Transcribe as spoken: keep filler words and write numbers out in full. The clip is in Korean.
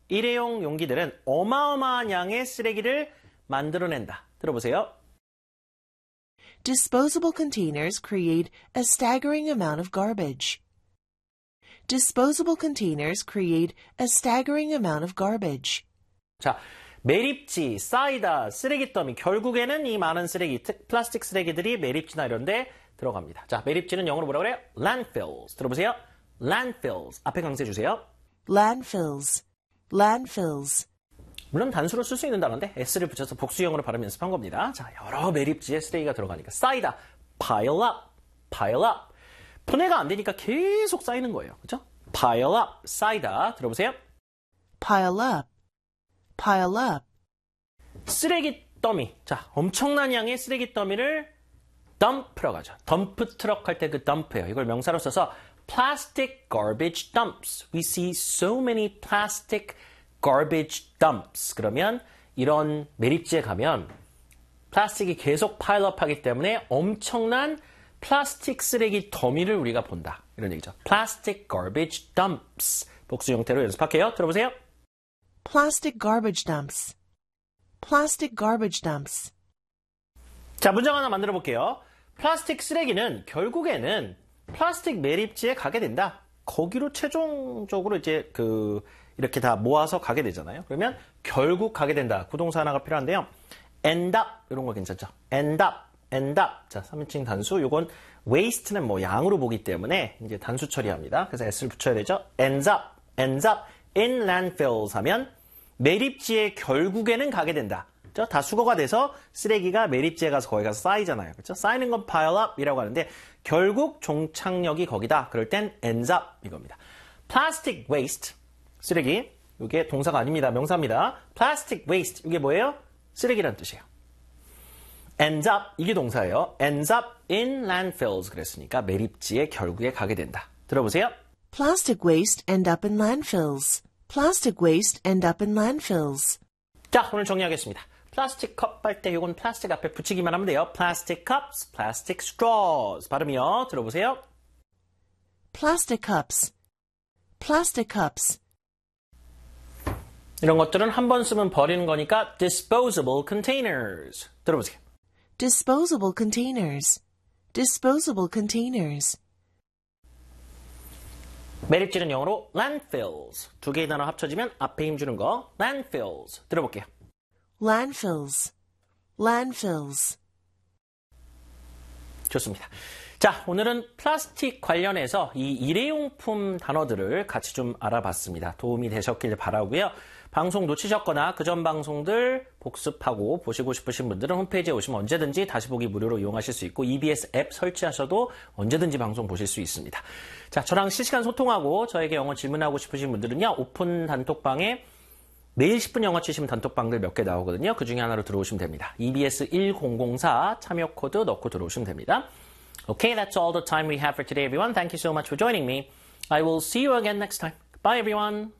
일회용 용기들은 어마어마한 양의 쓰레기를 만들어낸다. 들어보세요. Disposable containers create a staggering amount of garbage. Disposable containers create a staggering amount of garbage. 자, 매립지, 쌓이다, 쓰레기 더미. 결국에는 이 많은 쓰레기, 플라스틱 쓰레기들이 매립지나 이런 데 들어갑니다. 자, 매립지는 영어로 뭐라고 그래요? landfills. 들어보세요. landfills. 앞에 강조해 주세요. Landfills. Landfills. 물론 단수로 쓸 수 있는 단어인데 s를 붙여서 복수형으로 발음 연습한 겁니다. 자, 여러 매립지에 쓰레기가 들어가니까 쌓이다. pile up. pile up. 분해가 안 되니까 계속 쌓이는 거예요. 그렇죠? pile up. 쌓이다. 들어보세요. Pile up. Pile up. 쓰레기 더미. 자, 엄청난 양의 쓰레기 더미를 덤프라고 하죠. 덤프 트럭 할 때 그 덤프예요. 이걸 명사로 써서 plastic garbage dumps. We see so many plastic garbage dumps. 그러면 이런 매립지에 가면 플라스틱이 계속 파일업 하기 때문에 엄청난 플라스틱 쓰레기 더미를 우리가 본다. 이런 얘기죠. plastic garbage dumps. 복수 형태로 연습할게요. 들어보세요. Plastic garbage dumps. Plastic garbage dumps. 자, 문장 하나 만들어 볼게요. 플라스틱 쓰레기는 결국에는 플라스틱 매립지에 가게 된다. 거기로 최종적으로 이제 그 이렇게 다 모아서 가게 되잖아요. 그러면 결국 가게 된다. 구동사 하나가 필요한데요. end up 이런 거 괜찮죠? end up, end up. 자, 삼인칭 단수. 요건 waste는 뭐 양으로 보기 때문에 이제 단수 처리합니다. 그래서 s를 붙여야 되죠. ends up, ends up in landfills 하면 매립지에 결국에는 가게 된다. 그렇죠? 다 수거가 돼서 쓰레기가 매립지에 가서 거기 가서 쌓이잖아요. 그렇죠? 쌓이는 건 pile up이라고 하는데 결국 종착역이 거기다. 그럴 땐 ends up 이겁니다. plastic waste 쓰레기 이게 동사가 아닙니다. 명사입니다. plastic waste 이게 뭐예요? 쓰레기란 뜻이에요. ends up 이게 동사예요. ends up in landfills 그랬으니까 매립지에 결국에 가게 된다. 들어보세요. Plastic waste end up in landfills. Plastic waste end up in landfills. 자, 오늘 정리하겠습니다. 플라스틱 컵 할 때 이건 플라스틱 앞에 붙이기만 하면 돼요. plastic cups, plastic straws. 발음이요. 들어보세요. Plastic cups. Plastic cups. 이런 것들은 한 번 쓰면 버리는 거니까 disposable containers. 들어보세요. Disposable containers. Disposable containers. 매립지는 영어로 landfills. 두 개의 단어 합쳐지면 앞에 힘주는 거 landfills. 들어볼게요. Landfills. Landfills. 좋습니다. 자, 오늘은 플라스틱 관련해서 이 일회용품 단어들을 같이 좀 알아봤습니다. 도움이 되셨길 바라고요. 방송 놓치셨거나 그전 방송들 복습하고 보시고 싶으신 분들은 홈페이지에 오시면 언제든지 다시 보기 무료로 이용하실 수 있고 이비에스 앱 설치하셔도 언제든지 방송 보실 수 있습니다. 자, 저랑 실시간 소통하고 저에게 영어 질문하고 싶으신 분들은요. 오픈 단톡방에 매일 십 분 영어 치시면 단톡방들 몇 개 나오거든요. 그 중에 하나로 들어오시면 됩니다. 이비에스 천사 참여 코드 넣고 들어오시면 됩니다. Okay, that's all the time we have for today, everyone. Thank you so much for joining me. I will see you again next time. Bye, everyone.